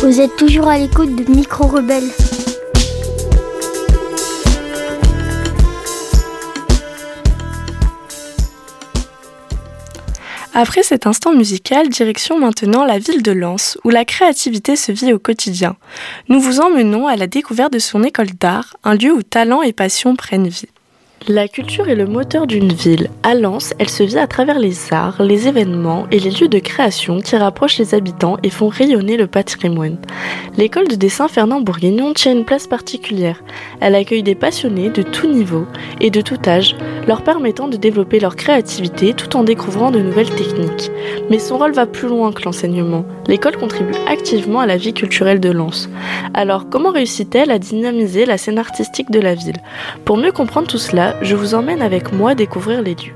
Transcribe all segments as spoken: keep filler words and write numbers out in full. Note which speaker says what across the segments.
Speaker 1: Vous êtes toujours à l'écoute de Micro Rebelle.
Speaker 2: Après cet instant musical, direction maintenant la ville de Lens, où la créativité se vit au quotidien. Nous vous emmenons à la découverte de son école d'art, un lieu où talent et passion prennent vie. La culture est le moteur d'une ville. À Lens, elle se vit à travers les arts, les événements et les lieux de création qui rapprochent les habitants et font rayonner le patrimoine. L'école de dessin Fernand Bourguignon tient une place particulière. Elle accueille des passionnés de tout niveau et de tout âge, leur permettant de développer leur créativité tout en découvrant de nouvelles techniques. Mais son rôle va plus loin que l'enseignement. L'école contribue activement à la vie culturelle de Lens. Alors, comment réussit-elle à dynamiser la scène artistique de la ville ? Pour mieux comprendre tout cela, je vous emmène avec moi découvrir les lieux.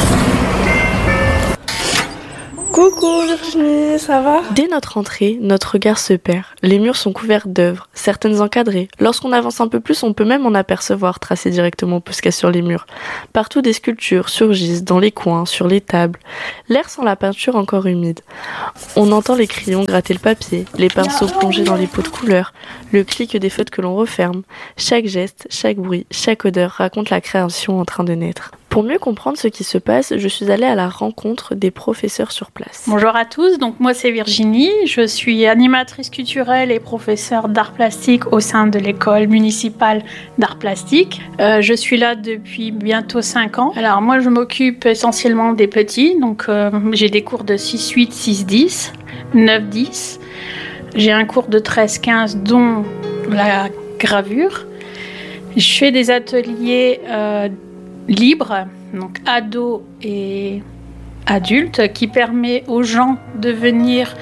Speaker 2: Coucou Virginie, ça va ? Dès notre entrée, notre regard se perd. Les murs sont couverts d'œuvres, certaines encadrées. Lorsqu'on avance un peu plus, on peut même en apercevoir tracées directement Posca sur les murs. Partout, des sculptures surgissent, dans les coins, sur les tables. L'air sent la peinture encore humide. On entend les crayons gratter le papier, les pinceaux plongés dans les pots de couleurs, le clic des feutres que l'on referme. Chaque geste, chaque bruit, chaque odeur raconte la création en train de naître. Pour mieux comprendre ce qui se passe, je suis allée à la rencontre des professeurs sur place.
Speaker 3: Bonjour à tous, donc moi c'est Virginie, je suis animatrice culturelle et professeure d'art plastique au sein de l'école municipale d'art plastique. Euh, je suis là depuis bientôt cinq ans. Alors moi je m'occupe essentiellement des petits, donc euh, j'ai des cours de six huit, six dix, neuf dix. J'ai un cours de treize quinze dont la gravure. Je fais des ateliers euh, libre, donc ados et adultes, qui permet aux gens de venir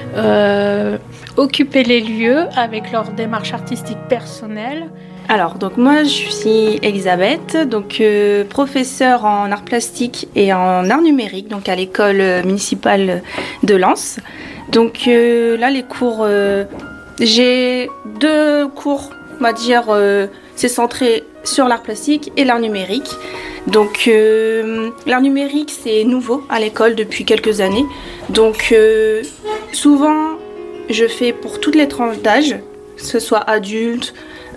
Speaker 3: euh, occuper les lieux avec leur démarche artistique personnelle.
Speaker 4: Alors, donc moi je suis Elisabeth, donc euh, professeure en art plastique et en art numérique, donc à l'école municipale de Lens. Donc euh, là les cours, euh, j'ai deux cours, on va dire, euh, c'est centré sur l'art plastique et l'art numérique. Donc euh, l'art numérique c'est nouveau à l'école depuis quelques années. Donc euh, souvent je fais pour toutes les tranches d'âge, que ce soit adultes,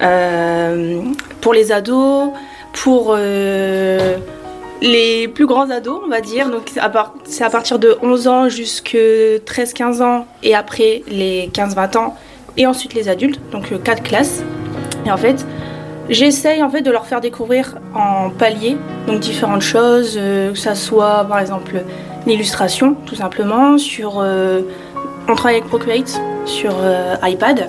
Speaker 4: euh, pour les ados, pour euh, les plus grands ados on va dire. Donc à part, c'est à partir de onze ans jusqu'à treize quinze ans et après les quinze vingt ans et ensuite les adultes, donc euh, quatre classes. Et en fait j'essaye en fait de leur faire découvrir en paliers, donc différentes choses, euh, que ça soit par exemple l'illustration, tout simplement, sur, euh, on travaille avec Procreate sur euh, iPad.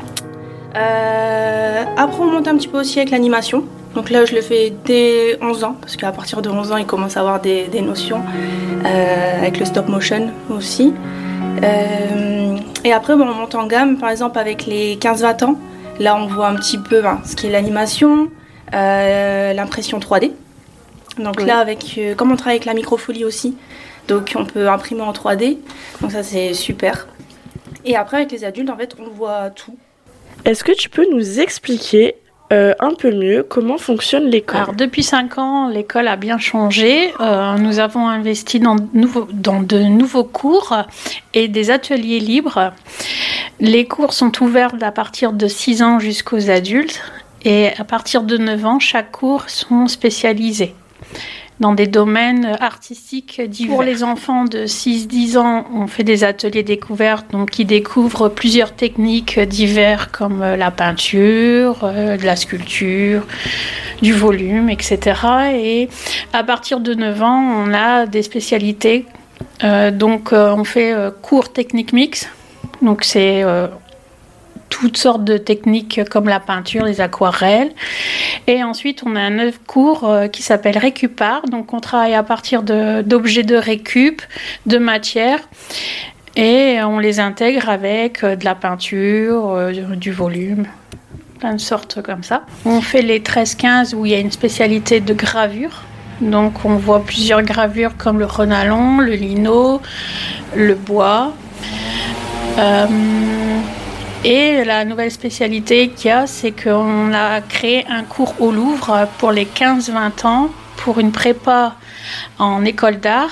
Speaker 4: Euh, après on monte un petit peu aussi avec l'animation, donc là je le fais dès onze ans, parce qu'à partir de onze ans ils commencent à avoir des, des notions, euh, avec le stop motion aussi. Euh, et après bon, on monte en gamme, par exemple avec les quinze vingt ans. Là, on voit un petit peu ben, ce qui est l'animation, euh, l'impression trois D. Donc oui. Là, avec, euh, comme on travaille avec la microfolie aussi, donc on peut imprimer en trois D. Donc ça, c'est super. Et après, avec les adultes, en fait, on voit tout.
Speaker 2: Est-ce que tu peux nous expliquer euh, un peu mieux comment fonctionne l'école ?
Speaker 3: Alors, depuis cinq ans, l'école a bien changé. Euh, nous avons investi dans, nouveau, dans de nouveaux cours et des ateliers libres. Les cours sont ouverts à partir de six ans jusqu'aux adultes et à partir de neuf ans, chaque cours sont spécialisés dans des domaines artistiques divers. Pour les enfants de six dix ans, on fait des ateliers découvertes donc qui découvrent plusieurs techniques diverses comme la peinture, de la sculpture, du volume, et cetera. Et à partir de neuf ans, on a des spécialités. Euh, donc on fait euh, cours technique mixte. Donc c'est euh, toutes sortes de techniques comme la peinture, les aquarelles. Et ensuite, on a un autre cours euh, qui s'appelle Récupart. Donc on travaille à partir de, d'objets de récup, de matière. Et on les intègre avec euh, de la peinture, euh, du volume, plein de sortes comme ça. On fait les treize quinze où il y a une spécialité de gravure. Donc on voit plusieurs gravures comme le renalon, le lino, le bois. Euh, et la nouvelle spécialité qu'il y a, c'est qu'on a créé un cours au Louvre pour les quinze vingt ans, pour une prépa en école d'art,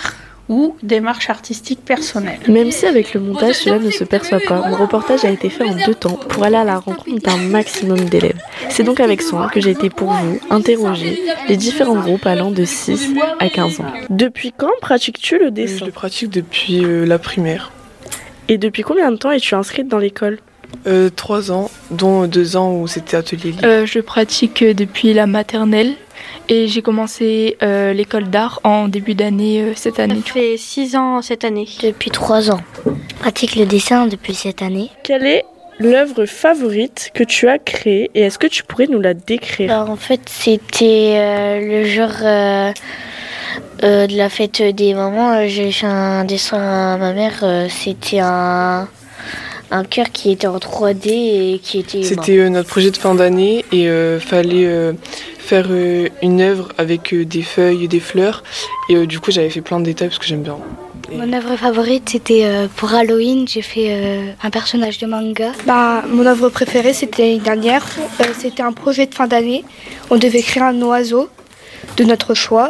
Speaker 3: ou démarche artistique personnelle.
Speaker 2: Même si avec le montage cela ne se perçoit pas, mon reportage a été fait en deux temps pour aller à la rencontre d'un maximum d'élèves. C'est donc avec soin que j'ai été pour vous interroger les différents groupes allant de six à quinze ans. Depuis quand pratiques-tu le dessin ?
Speaker 5: Je le pratique depuis euh, la primaire.
Speaker 2: Et depuis combien de temps es-tu inscrite dans l'école ?
Speaker 5: Euh, trois ans, dont deux ans où c'était atelier libre.
Speaker 6: Euh, je pratique depuis la maternelle et j'ai commencé euh, l'école d'art en début d'année euh, cette année.
Speaker 1: Ça fait six ans cette année. Depuis trois ans. Je pratique le dessin depuis cette année.
Speaker 2: Quelle est l'œuvre favorite que tu as créée et est-ce que tu pourrais nous la décrire ?
Speaker 1: Alors en fait c'était euh, le jour euh, euh, de la fête des mamans. J'ai fait un dessin à ma mère. Euh, c'était un... un cœur qui était en trois D et qui était humain.
Speaker 5: C'était euh, notre projet de fin d'année et euh, fallait euh, faire euh, une œuvre avec euh, des feuilles, des fleurs et euh, du coup j'avais fait plein de détails parce que j'aime bien. Et...
Speaker 1: Mon œuvre favorite c'était euh, pour Halloween, j'ai fait euh, un personnage de manga.
Speaker 7: Bah, mon œuvre préférée c'était l'année dernière, euh, c'était un projet de fin d'année. On devait créer un oiseau de notre choix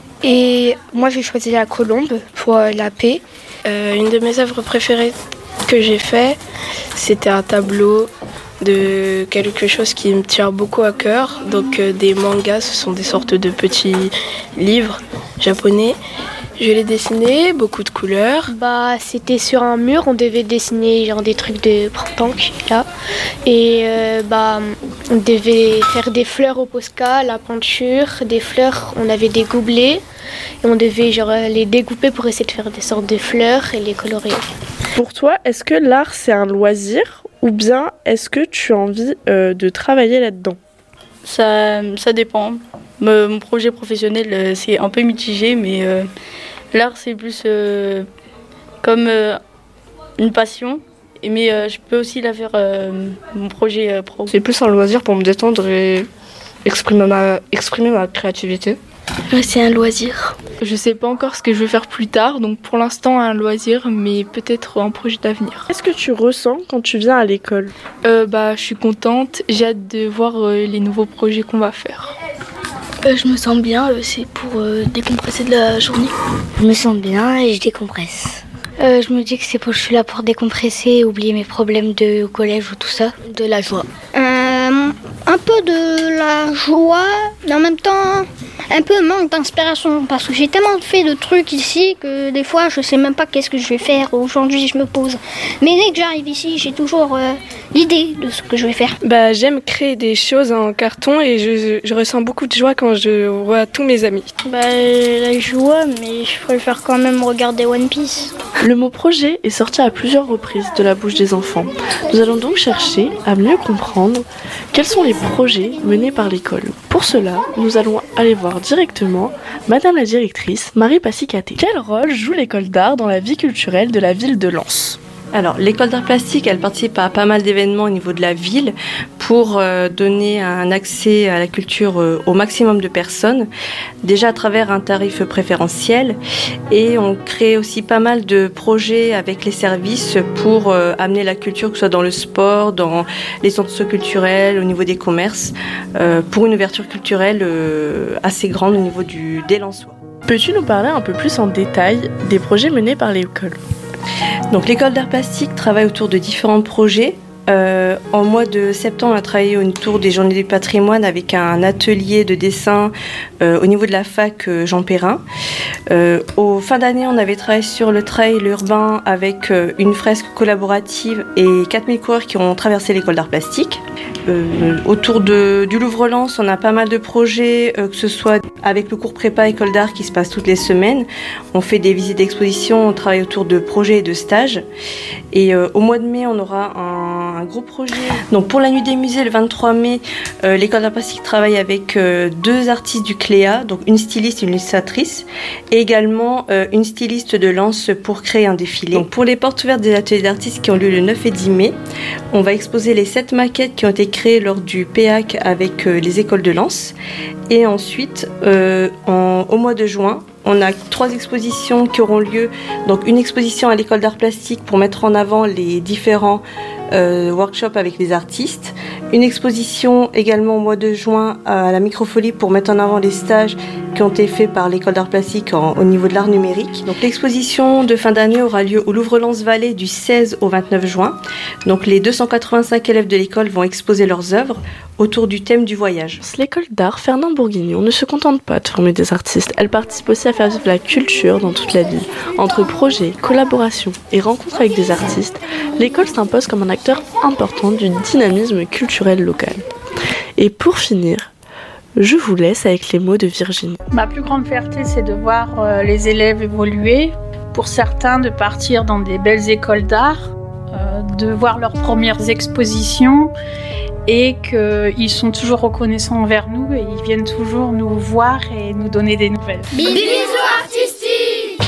Speaker 7: et moi j'ai choisi la colombe pour euh, la paix.
Speaker 8: Euh, une de mes œuvres préférées que j'ai fait, c'était un tableau de quelque chose qui me tient beaucoup à cœur. Donc euh, des mangas, ce sont des sortes de petits livres japonais. Je l'ai dessiné, beaucoup de couleurs.
Speaker 9: Bah, c'était sur un mur, on devait dessiner genre des trucs de printemps là. Et euh, bah, on devait faire des fleurs au Posca, la peinture, des fleurs, on avait des gobelets. Et on devait genre les découper pour essayer de faire des sortes de fleurs et les colorer.
Speaker 2: Pour toi, est-ce que l'art c'est un loisir ou bien est-ce que tu as envie euh, de travailler là-dedans ?
Speaker 10: Ça, ça dépend. Me, mon projet professionnel euh, c'est un peu mitigé, mais euh, l'art c'est plus euh, comme euh, une passion. Mais euh, je peux aussi la faire euh, mon projet euh, pro.
Speaker 11: C'est plus un loisir pour me détendre et exprimer ma, exprimer ma créativité.
Speaker 9: Ouais, c'est un loisir.
Speaker 6: Je sais pas encore ce que je vais faire plus tard, donc pour l'instant un loisir, mais peut-être un projet d'avenir.
Speaker 2: Qu'est-ce que tu ressens quand tu viens à l'école ?
Speaker 6: euh, Bah, je suis contente, j'ai hâte de voir euh, les nouveaux projets qu'on va faire.
Speaker 9: Euh, je me sens bien, euh, c'est pour euh, décompresser de la journée.
Speaker 1: Je me sens bien et je décompresse. Euh, je me dis que c'est pour, je suis là pour décompresser, oublier mes problèmes de au collège ou tout ça, de la joie.
Speaker 12: Euh, un peu de la joie, mais en même temps un peu manque d'inspiration parce que j'ai tellement fait de trucs ici que des fois je sais même pas qu'est-ce que je vais faire. Aujourd'hui je me pose, mais dès que j'arrive ici j'ai toujours euh, l'idée de ce que je vais faire.
Speaker 8: Bah, j'aime créer des choses en carton et je, je ressens beaucoup de joie quand je vois tous mes amis.
Speaker 12: Bah, la joie, mais je préfère quand même regarder One Piece.
Speaker 2: Le mot projet est sorti à plusieurs reprises de la bouche des enfants. Nous allons donc chercher à mieux comprendre quels sont les projets menés par l'école. Pour cela, nous allons aller voir directement Madame la directrice, Marie Passicaté. Quel rôle joue l'école d'art dans la vie culturelle de la ville de Lens ?
Speaker 13: Alors, l'école d'art plastique, elle participe à pas mal d'événements au niveau de la ville pour euh, donner un accès à la culture euh, au maximum de personnes, déjà à travers un tarif préférentiel. Et on crée aussi pas mal de projets avec les services pour euh, amener la culture, que ce soit dans le sport, dans les centres socioculturels, au niveau des commerces, euh, pour une ouverture culturelle euh, assez grande au niveau du, des Lensois.
Speaker 2: Peux-tu nous parler un peu plus en détail des projets menés par l'école ?
Speaker 13: Donc l'école d'art plastique travaille autour de différents projets. Euh, en mois de septembre, on a travaillé autour des Journées du patrimoine avec un atelier de dessin euh, au niveau de la fac euh, Jean Perrin. Euh, au fin d'année, on avait travaillé sur le trail urbain avec euh, une fresque collaborative et quatre mille coureurs qui ont traversé l'école d'art plastique. Euh, autour de, du Louvre-Lens, on a pas mal de projets, euh, que ce soit avec le cours prépa école d'art qui se passe toutes les semaines. On fait des visites d'exposition, on travaille autour de projets et de stages. Et euh, au mois de mai, on aura un, un gros projet. Donc pour la nuit des musées, le vingt-trois mai, euh, l'école d'art plastique travaille avec euh, deux artistes du Cléa, donc une styliste et une illustratrice, et également euh, une styliste de Lens pour créer un défilé. Donc pour les portes ouvertes des ateliers d'artistes qui ont lieu le neuf et dix mai, on va exposer les sept maquettes qui ont été créées lors du P A C avec euh, les écoles de Lens. Et ensuite, euh, en, au mois de juin, on a trois expositions qui auront lieu. Donc une exposition à l'école d'art plastique pour mettre en avant les différents euh, workshops avec les artistes. Une exposition également au mois de juin à la Microfolie pour mettre en avant les stages qui ont été faits par l'école d'art plastique en, au niveau de l'art numérique. Donc l'exposition de fin d'année aura lieu au Louvre-Lens-Vallée du seize au vingt-neuf juin. Donc les deux cent quatre-vingt-cinq élèves de l'école vont exposer leurs œuvres autour du thème du voyage.
Speaker 2: L'école d'art Fernand Bourguignon ne se contente pas de former des artistes, elle participe aussi à faire vivre la culture dans toute la ville. Entre projets, collaborations et rencontres avec des artistes, l'école s'impose comme un acteur important du dynamisme culturel local. Et pour finir, je vous laisse avec les mots de Virginie.
Speaker 3: Ma plus grande fierté, c'est de voir euh, les élèves évoluer. Pour certains, de partir dans des belles écoles d'art, euh, de voir leurs premières expositions et qu'ils sont toujours reconnaissants envers nous et ils viennent toujours nous voir et nous donner des nouvelles.
Speaker 14: Bisous artistiques!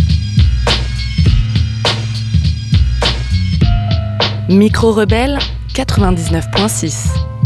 Speaker 2: Micro Rebelle quatre-vingt-dix-neuf virgule six.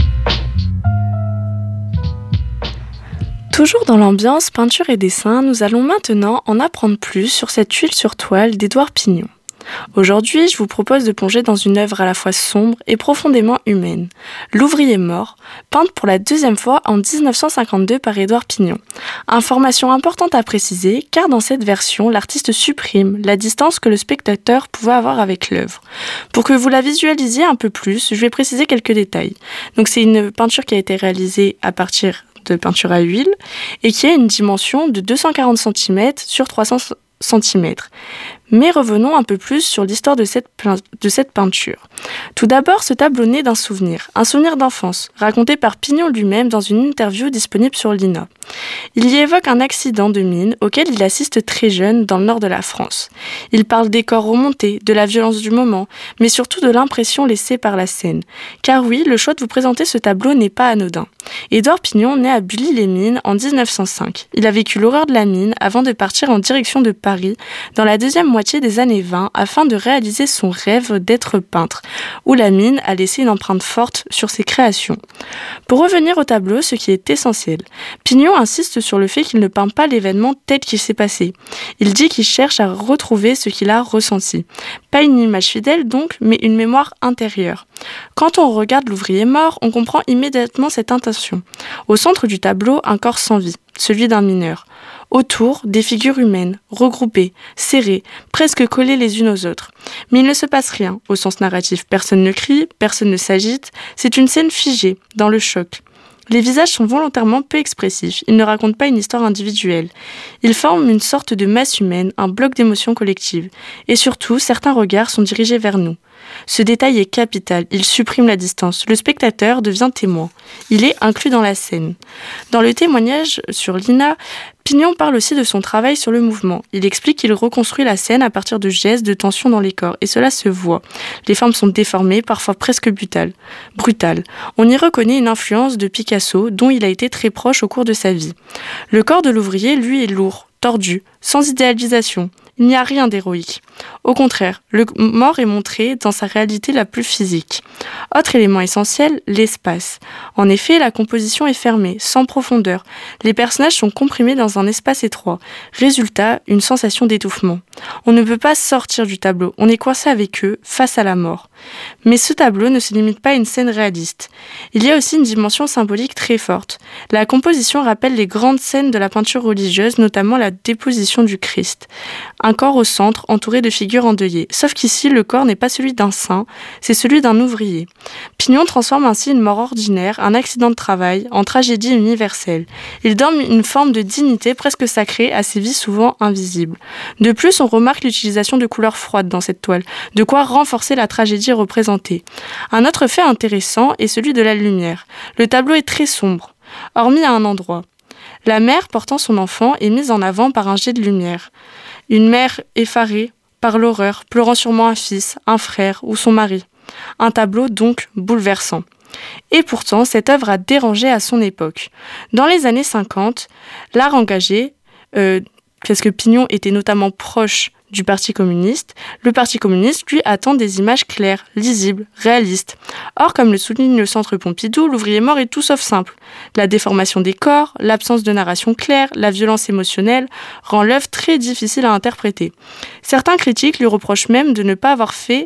Speaker 2: Toujours dans l'ambiance peinture et dessin, nous allons maintenant en apprendre plus sur cette huile sur toile d'Édouard Pignon. Aujourd'hui, je vous propose de plonger dans une œuvre à la fois sombre et profondément humaine. L'ouvrier mort, peinte pour la deuxième fois en dix-neuf cent cinquante-deux par Édouard Pignon. Information importante à préciser, car dans cette version, l'artiste supprime la distance que le spectateur pouvait avoir avec l'œuvre. Pour que vous la visualisiez un peu plus, je vais préciser quelques détails. Donc c'est une peinture qui a été réalisée à partir de peinture à huile et qui a une dimension de deux cent quarante centimètres sur trois cents centimètres. Mais revenons un peu plus sur l'histoire de cette, de cette peinture. Tout d'abord, ce tableau naît d'un souvenir, un souvenir d'enfance, raconté par Pignon lui-même dans une interview disponible sur l'I N A. Il y évoque un accident de mine auquel il assiste très jeune dans le nord de la France. Il parle des corps remontés, de la violence du moment, mais surtout de l'impression laissée par la scène. Car oui, le choix de vous présenter ce tableau n'est pas anodin. Édouard Pignon naît à Bully-les-Mines en dix-neuf cent cinq. Il a vécu l'horreur de la mine avant de partir en direction de Paris dans la deuxième moitié des années vingt afin de réaliser son rêve d'être peintre, où la mine a laissé une empreinte forte sur ses créations. Pour revenir au tableau, ce qui est essentiel, Pignon insiste sur le fait qu'il ne peint pas l'événement tel qu'il s'est passé. Il dit qu'il cherche à retrouver ce qu'il a ressenti. Pas une image fidèle donc, mais une mémoire intérieure. Quand on regarde l'ouvrier mort, on comprend immédiatement cette intention. Au centre du tableau, un corps sans vie, celui d'un mineur. Autour, des figures humaines, regroupées, serrées, presque collées les unes aux autres. Mais il ne se passe rien, au sens narratif. Personne ne crie, personne ne s'agite. C'est une scène figée, dans le choc. Les visages sont volontairement peu expressifs, ils ne racontent pas une histoire individuelle. Ils forment une sorte de masse humaine, un bloc d'émotions collectives. Et surtout, certains regards sont dirigés vers nous. Ce détail est capital, il supprime la distance. Le spectateur devient témoin. Il est inclus dans la scène. Dans le témoignage sur l'I N A, Pignon parle aussi de son travail sur le mouvement. Il explique qu'il reconstruit la scène à partir de gestes, de tensions dans les corps, et cela se voit. Les formes sont déformées, parfois presque brutales. brutales. On y reconnaît une influence de Picasso, dont il a été très proche au cours de sa vie. Le corps de l'ouvrier, lui, est lourd, tordu, sans idéalisation. Il n'y a rien d'héroïque. Au contraire, le mort est montré dans sa réalité la plus physique. Autre élément essentiel, l'espace. En effet, la composition est fermée, sans profondeur. Les personnages sont comprimés dans un espace étroit. Résultat, une sensation d'étouffement. On ne peut pas sortir du tableau, on est coincé avec eux, face à la mort. Mais ce tableau ne se limite pas à une scène réaliste. Il y a aussi une dimension symbolique très forte. La composition rappelle les grandes scènes de la peinture religieuse, notamment la déposition du Christ. Un corps au centre, entouré de figures endeuillées. Sauf qu'ici, le corps n'est pas celui d'un saint, c'est celui d'un ouvrier. Pignon transforme ainsi une mort ordinaire, un accident de travail, en tragédie universelle. Il donne une forme de dignité presque sacrée à ces vies souvent invisibles. De plus, on remarque l'utilisation de couleurs froides dans cette toile, de quoi renforcer la tragédie représentée. Un autre fait intéressant est celui de la lumière. Le tableau est très sombre, hormis à un endroit. La mère portant son enfant est mise en avant par un jet de lumière. Une mère effarée par l'horreur, pleurant sûrement un fils, un frère ou son mari. Un tableau donc bouleversant. Et pourtant, cette œuvre a dérangé à son époque. Dans les années cinquante, l'art engagé, euh, parce que Pignon était notamment proche du Parti communiste, le Parti communiste, lui, attend des images claires, lisibles, réalistes. Or, comme le souligne le Centre Pompidou, l'ouvrier mort est tout sauf simple. La déformation des corps, l'absence de narration claire, la violence émotionnelle rend l'œuvre très difficile à interpréter. Certains critiques lui reprochent même de ne pas avoir fait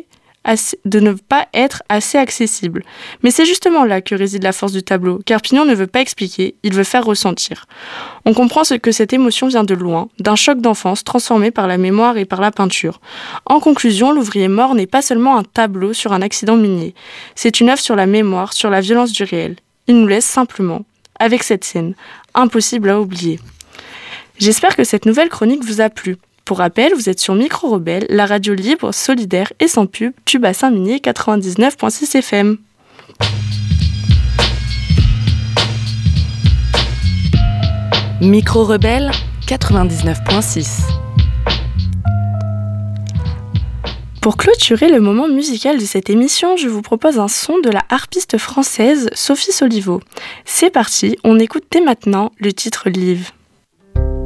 Speaker 2: assez, de ne pas être assez accessible. Mais c'est justement là que réside la force du tableau, car Pignon ne veut pas expliquer, il veut faire ressentir. On comprend ce que cette émotion vient de loin, d'un choc d'enfance transformé par la mémoire et par la peinture. En conclusion, L'ouvrier mort n'est pas seulement un tableau sur un accident minier, c'est une œuvre sur la mémoire, sur la violence du réel. Il nous laisse simplement, avec cette scène, impossible à oublier. J'espère que cette nouvelle chronique vous a plu. Pour rappel, vous êtes sur Micro Rebelle, la radio libre, solidaire et sans pub du bassin minier quatre-vingt-dix-neuf virgule six F M.
Speaker 15: Micro Rebelle quatre-vingt-dix-neuf virgule six.
Speaker 2: Pour clôturer le moment musical de cette émission, je vous propose un son de la harpiste française Sophie Soliveau. C'est parti, on écoute dès maintenant le titre Live.